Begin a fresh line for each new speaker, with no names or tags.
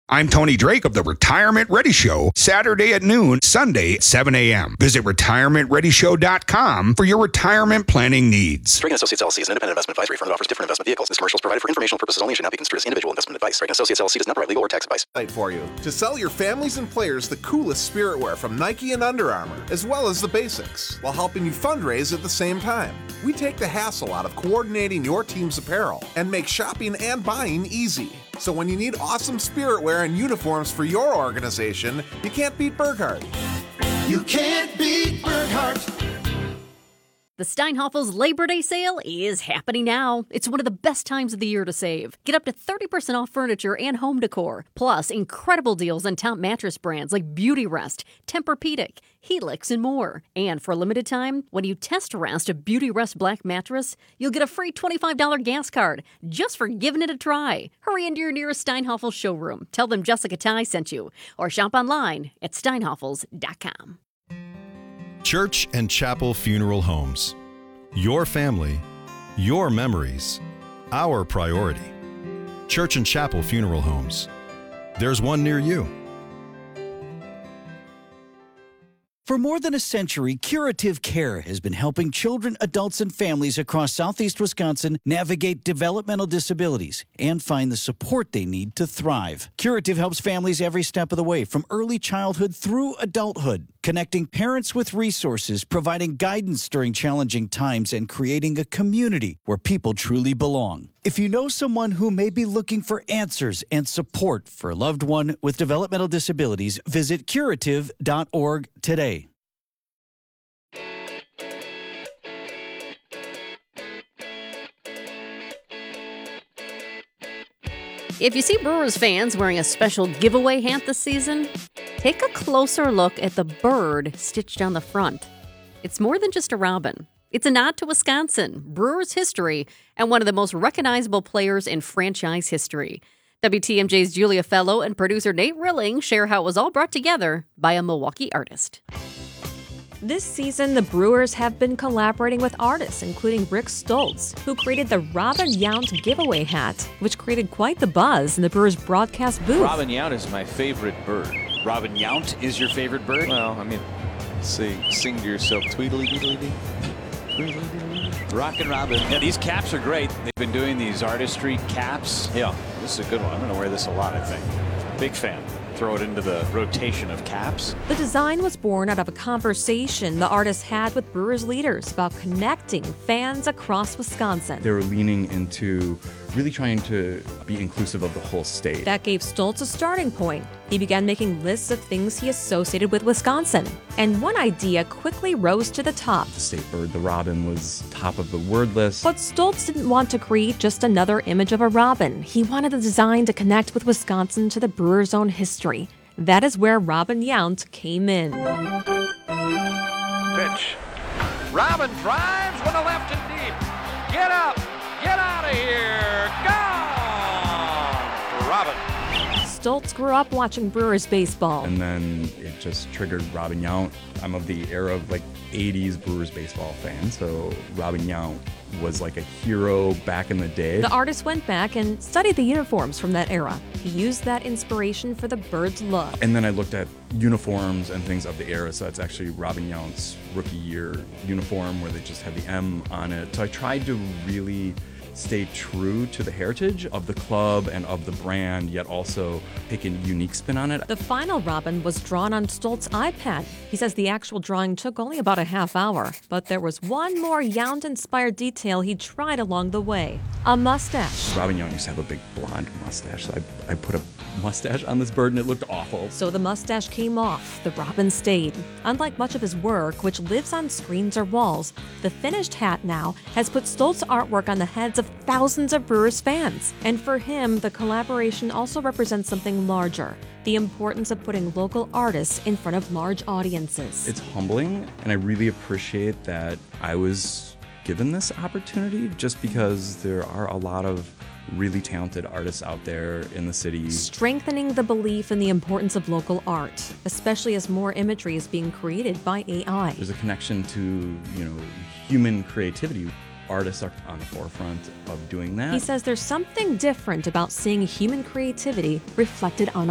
I'm Tony Drake of the Retirement Ready Show, Saturday at noon, Sunday at 7 a.m. Visit retirementreadyshow.com for your retirement planning needs.
Dragon Associates LLC is an independent investment advisory firm that offers different investment vehicles. This commercial is provided for informational purposes only and should not be construed as individual investment advice. Dragon Associates LLC does not provide legal or tax advice.
For you to sell your families and players the coolest spirit wear from Nike and Under Armour, as well as the basics, while helping you fundraise at the same time. We take the hassle out of coordinating your team's apparel and make shopping and buying easy. So when you need awesome spirit wear and uniforms for your organization, you can't beat Burkhardt.
You can't beat Burkhardt.
The Steinhafels Labor Day sale is happening now. It's one of the best times of the year to save. Get up to 30% off furniture and home decor. Plus, incredible deals on top mattress brands like Beautyrest, Tempur-Pedic, Helix, and more. And for a limited time, when you test rest a Beautyrest Black mattress, you'll get a free $25 gas card just for giving it a try. Hurry into your nearest Steinhafels showroom. Tell them Jessica Ty sent you. Or shop online at steinhafels.com.
Church and Chapel Funeral Homes. Your family, your memories, our priority. Church and Chapel Funeral Homes. There's one near you.
For more than a century, Curative Care has been helping children, adults, and families across southeast Wisconsin navigate developmental disabilities and find the support they need to thrive. Curative helps families every step of the way, from early childhood through adulthood, connecting parents with resources, providing guidance during challenging times, and creating a community where people truly belong. If you know someone who may be looking for answers and support for a loved one with developmental disabilities, visit curative.org today.
If you see Brewers fans wearing a special giveaway hat this season, take a closer look at the bird stitched on the front. It's more than just a robin. It's a nod to Wisconsin, Brewers history, and one of the most recognizable players in franchise history. WTMJ's Julia Fellow and producer Nate Rilling share how it was all brought together by a Milwaukee artist.
This season, the Brewers have been collaborating with artists, including Rick Stoltz, who created the Robin Yount giveaway hat, which created quite the buzz in the Brewers broadcast booth.
Robin Yount is my favorite bird.
Robin Yount is your favorite bird?
Well, I mean, sing to yourself, tweedly-deedly-dee.
Rockin' Robin. Yeah, these caps are great. They've been doing these artistry caps.
Yeah, this is a good one. I'm going to wear this a lot, I think. Big fan. Throw it into the rotation of caps.
The design was born out of a conversation the artist had with Brewers leaders about connecting fans across Wisconsin.
They were leaning into really trying to be inclusive of the whole state.
That gave Stoltz a starting point. He began making lists of things he associated with Wisconsin, and one idea quickly rose to the top.
The state bird, the robin, was top of the word list.
But Stoltz didn't want to create just another image of a robin. He wanted the design to connect with Wisconsin to the Brewers' own history. That is where Robin Yount came in.
Pitch. Robin drives with a left and deep. Get up. Get out of here. Gone. Robin.
Stoltz grew up watching Brewers baseball.
And then it just triggered Robin Yount. I'm of the era of 80s Brewers baseball fan, so Robin Yount was like a hero back in the day.
The artist went back and studied the uniforms from that era. He used that inspiration for the bird's look.
And then I looked at uniforms and things of the era, so that's actually Robin Yount's rookie year uniform where they just had the M on it. So I tried to really stay true to the heritage of the club and of the brand, yet also take a unique spin on it.
The final robin was drawn on Stoltz's iPad. He says the actual drawing took only about a half hour, but there was one more Yount-inspired detail he tried along the way: a mustache.
Robin Yount used to have a big blonde mustache, so I put a mustache on this bird and it looked awful.
So the mustache came off, the robin stayed. Unlike much of his work, which lives on screens or walls, the finished hat now has put Stoltz's artwork on the heads of thousands of Brewers fans. And for him, the collaboration also represents something larger: the importance of putting local artists in front of large audiences.
It's humbling, and I really appreciate that I was given this opportunity, just because there are a lot of really talented artists out there in the city.
Strengthening the belief in the importance of local art, especially as more imagery is being created by AI.
There's a connection to, human creativity. Artists are on the forefront of doing that.
He says there's something different about seeing human creativity reflected on